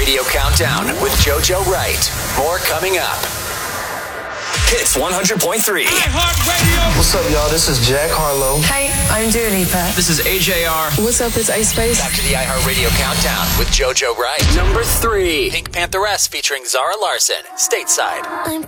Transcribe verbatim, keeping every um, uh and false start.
Radio Countdown with JoJo Wright. More coming up. Hits one hundred point three. iHeartRadio. What's up, y'all? This is Jack Harlow. Hey, I'm Dua Lipa. This is A J R. What's up? It's Ice Spice. Back to the iHeartRadio Countdown with JoJo Wright. Number three. Pink Pantheress featuring Zara Larsson. Stateside. I'm